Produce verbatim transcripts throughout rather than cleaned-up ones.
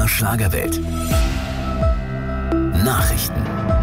R Schlagerwelt. Nachrichten.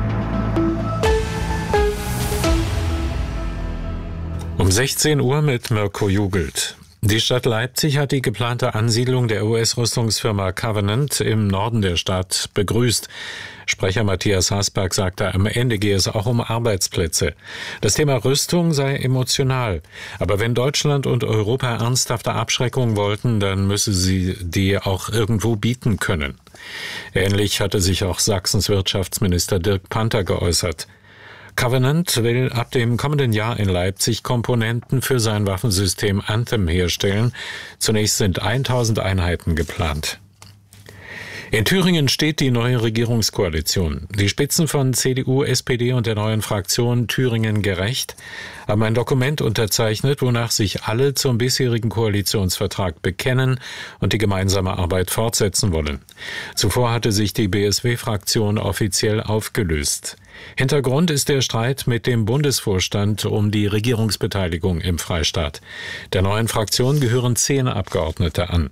Um sechzehn Uhr mit Mirko Jugelt. Die Stadt Leipzig hat die geplante Ansiedlung der U S-Rüstungsfirma Covenant im Norden der Stadt begrüßt. Sprecher Matthias Hasberg sagte, am Ende gehe es auch um Arbeitsplätze. Das Thema Rüstung sei emotional. Aber wenn Deutschland und Europa ernsthafte Abschreckung wollten, dann müsse sie die auch irgendwo bieten können. Ähnlich hatte sich auch Sachsens Wirtschaftsminister Dirk Panther geäußert. Covenant will ab dem kommenden Jahr in Leipzig Komponenten für sein Waffensystem Anthem herstellen. Zunächst sind tausend Einheiten geplant. In Thüringen steht die neue Regierungskoalition. Die Spitzen von C D U, S P D und der neuen Fraktion Thüringen gerecht haben ein Dokument unterzeichnet, wonach sich alle zum bisherigen Koalitionsvertrag bekennen und die gemeinsame Arbeit fortsetzen wollen. Zuvor hatte sich die B S W-Fraktion offiziell aufgelöst. Hintergrund ist der Streit mit dem Bundesvorstand um die Regierungsbeteiligung im Freistaat. Der neuen Fraktion gehören zehn Abgeordnete an.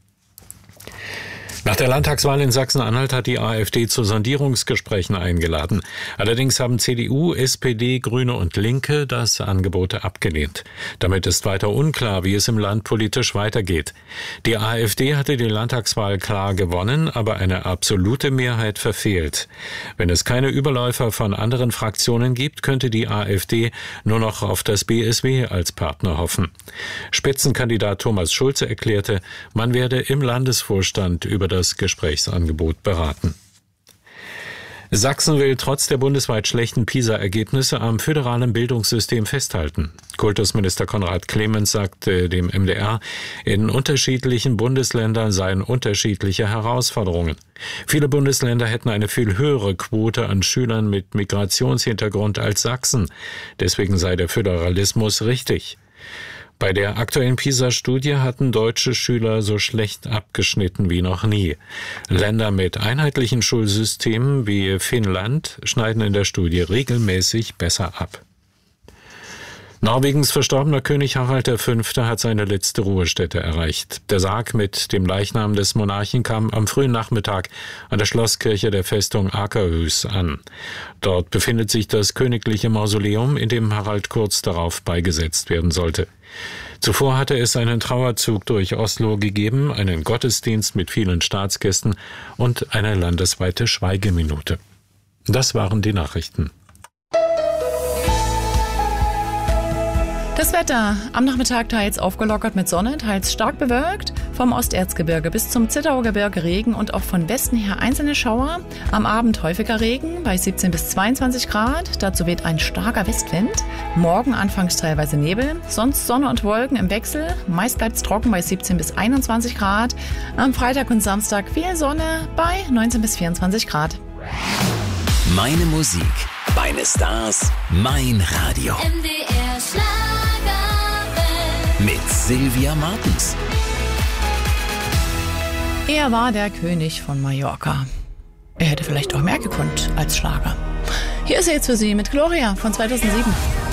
Nach der Landtagswahl in Sachsen-Anhalt hat die AfD zu Sondierungsgesprächen eingeladen. Allerdings haben C D U, S P D, Grüne und Linke das Angebot abgelehnt. Damit ist weiter unklar, wie es im Land politisch weitergeht. Die AfD hatte die Landtagswahl klar gewonnen, aber eine absolute Mehrheit verfehlt. Wenn es keine Überläufer von anderen Fraktionen gibt, könnte die AfD nur noch auf das B S W als Partner hoffen. Spitzenkandidat Thomas Schulze erklärte, man werde im Landesvorstand über das das Gesprächsangebot beraten. Sachsen will trotz der bundesweit schlechten PISA-Ergebnisse am föderalen Bildungssystem festhalten. Kultusminister Konrad Clemens sagte dem M D R, in unterschiedlichen Bundesländern seien unterschiedliche Herausforderungen. Viele Bundesländer hätten eine viel höhere Quote an Schülern mit Migrationshintergrund als Sachsen. Deswegen sei der Föderalismus richtig. Bei der aktuellen PISA-Studie hatten deutsche Schüler so schlecht abgeschnitten wie noch nie. Länder mit einheitlichen Schulsystemen wie Finnland schneiden in der Studie regelmäßig besser ab. Norwegens verstorbener König Harald der Fünfte hat seine letzte Ruhestätte erreicht. Der Sarg mit dem Leichnam des Monarchen kam am frühen Nachmittag an der Schlosskirche der Festung Akerhus an. Dort befindet sich das königliche Mausoleum, in dem Harald kurz darauf beigesetzt werden sollte. Zuvor hatte es einen Trauerzug durch Oslo gegeben, einen Gottesdienst mit vielen Staatsgästen und eine landesweite Schweigeminute. Das waren die Nachrichten. Das Wetter am Nachmittag teils aufgelockert mit Sonne, teils stark bewölkt. Vom Osterzgebirge bis zum Zittauer Gebirge Regen und auch von Westen her einzelne Schauer. Am Abend häufiger Regen bei siebzehn bis zweiundzwanzig Grad. Dazu weht ein starker Westwind. Morgen anfangs teilweise Nebel, sonst Sonne und Wolken im Wechsel. Meist bleibt es trocken bei siebzehn bis einundzwanzig Grad. Am Freitag und Samstag viel Sonne bei neunzehn bis vierundzwanzig Grad. Meine Musik, meine Stars, mein Radio. M D R Schlagerwelt. Mit Sylvia Martens. Er war der König von Mallorca. Er hätte vielleicht auch mehr gekonnt als Schlager. Hier ist er jetzt für Sie mit Gloria von zweitausendsieben.